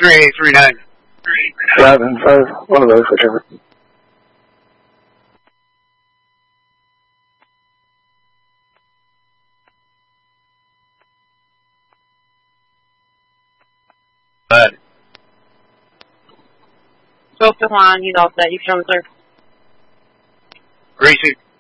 3839. 5 one of those, whichever. Spoke to Juan, he's all set. You can show him, sir. Gracie.